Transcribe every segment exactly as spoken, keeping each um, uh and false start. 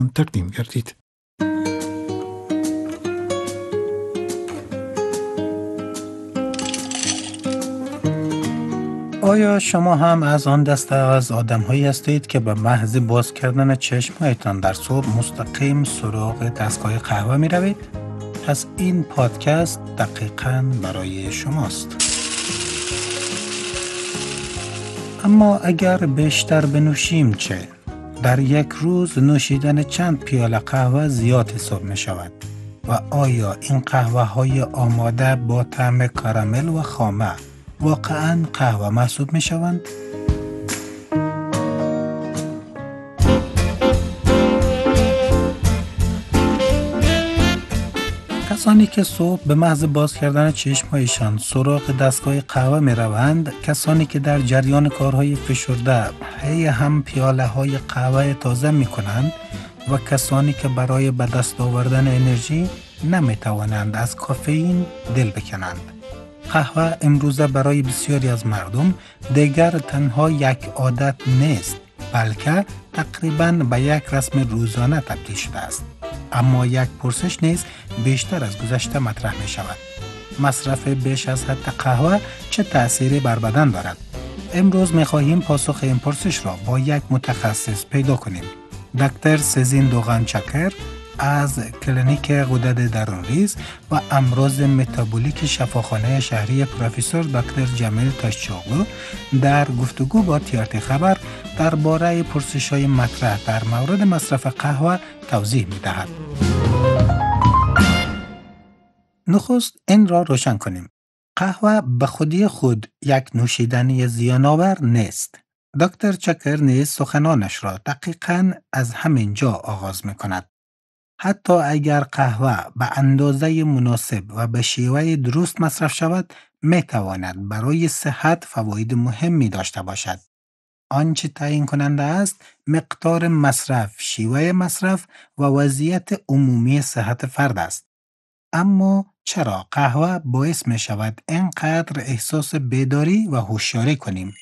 تقدیم گردید. آیا شما هم از آن دسته از آدم هایی هستید که به محض باز کردن چشمهایتان در صبح مستقیم سراغ دستگاه قهوه می روید؟ پس این پادکست دقیقاً برای شماست. اما اگر بیشتر بنوشیم چه؟ در یک روز نوشیدن چند پیاله قهوه زیاد حساب می شود. و آیا این قهوه های آماده با طعم کارامل و خامه واقعاً قهوه محسوب می شوند؟ کسانی که صبح به محض باز کردن چشمهایشان سراغ دستگاه قهوه می روند، کسانی که در جریان کارهای فشرده هی هم پیاله های قهوه تازه می کنند و کسانی که برای به دست آوردن انرژی نمی توانند از کافئین دل بکنند. قهوه امروزه برای بسیاری از مردم دیگر تنها یک عادت نیست، بلکه تقریباً به یک رسم روزانه تبدیل شده است. اما یک پرسش نیز بیشتر از گذشته مطرح می شود. مصرف بیش از حد قهوه چه تأثیری بر بدن دارد؟ امروز می خواهیم پاسخ این پرسش را با یک متخصص پیدا کنیم. دکتر سزین دوغان چکر از کلینیک غدد درونریز و امراض متابولیک شفاخانه شهری پروفسور دکتر جمیل تاشچوغلو در گفتگو با تیارتی خبر درباره پرسش‌های مطرح در مورد مصرف قهوه توضیح می‌دهد. نخست این را روشن کنیم. قهوه به خودی خود یک نوشیدنی زیان‌آور نیست. دکتر چکر نیز سخنانش را دقیقاً از همین جا آغاز می‌کند. حتی اگر قهوه به اندازه مناسب و به شیوه درست مصرف شود، می تواند برای صحت فواید مهمی داشته باشد. آنچه تعیین کننده است، مقدار مصرف، شیوه مصرف و وضعیت عمومی صحت فرد است. اما چرا قهوه باعث می شود اینقدر احساس بیداری و هوشیاری کنیم؟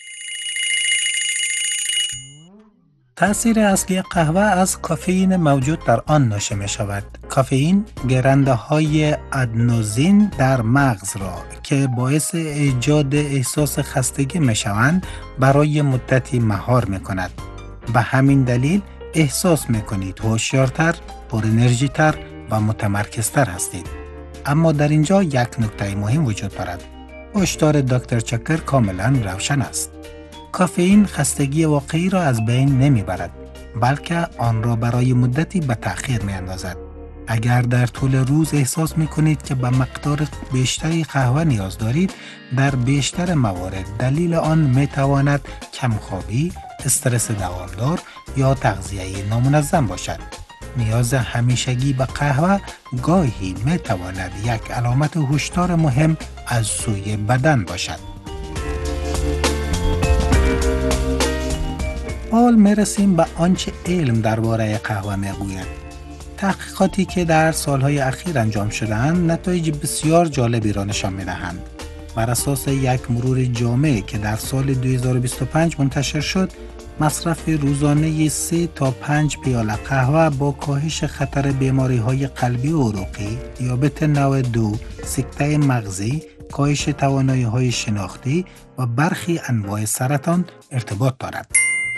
تأثیر اصلی قهوه از کافئین موجود در آن ناشی می شود. کافئین گرنده های ادنوزین در مغز را که باعث ایجاد احساس خستگی می شوند برای مدتی مهار می کند. به همین دلیل احساس می کنید هوشیارتر، پر انرژی تر و متمرکزتر هستید. اما در اینجا یک نکته مهم وجود دارد. هشدار دکتر چکر کاملا روشن است. کافئین خستگی واقعی را از بین نمی برد، بلکه آن را برای مدتی به تأخیر می اندازد. اگر در طول روز احساس می کنید که به مقدار بیشتری قهوه نیاز دارید، در بیشتر موارد دلیل آن می تواند کمخوابی، استرس دوامدار یا تغذیه نامنظم باشد. نیاز همیشگی به قهوه گاهی می تواند یک علامت هشدار مهم از سوی بدن باشد. حال میرسیم به آنچه علم درباره قهوه میگوید. تحقیقاتی که در سالهای اخیر انجام شده‌اند نتایج بسیار جالبی را نشان میدهند. بر اساس یک مرور جامع که در سال دو هزار و بیست و پنج منتشر شد، مصرف روزانه سه تا پنج پیاله قهوه با کاهش خطر بیماری‌های قلبی و عروقی، دیابت نوع دو، سکته مغزی، کاهش توانایی‌های شناختی و برخی انواع سرطان ارتباط دارد.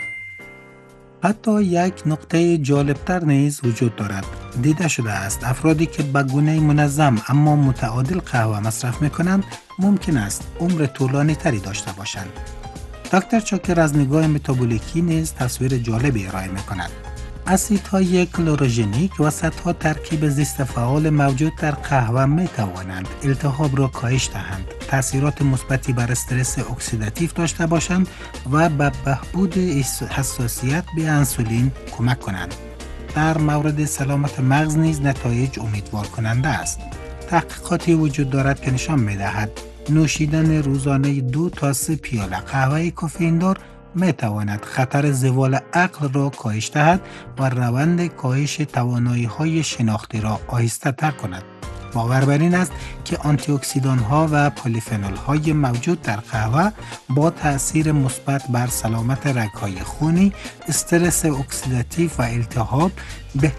حتی یک نکته جالبتر نیز وجود دارد. دیده شده است افرادی که به گونه منظم اما متعادل قهوه مصرف میکنند ممکن است عمر طولانی تری داشته باشند. دکتر چکر از نگاه متابولیکی نیز تصویر جالبی ارائه میکند. اسیدهای کلوروژنیک و صدها ترکیب زیست فعال موجود در قهوه می توانند التهاب را کاهش دهند، تأثیرات مثبتی بر استرس اکسیداتیو داشته باشند و به بهبود حساسیت به انسولین کمک کنند. در مورد سلامت مغز نیز نتایج امیدوار کننده است. تحقیقاتی وجود دارد که نشان می دهد نوشیدن روزانه دو تا سه پیاله قهوه کافئین دار می تواند خطر زوال عقل را کاهش دهد و روند کاهش توانایی های شناختی را آهسته تر کند. باور بر این است که آنتی اکسیدان ها و پلیفنول های موجود در قهوه با تأثیر مثبت بر سلامت رگ های خونی، استرس اکسیداتیو و التهاب،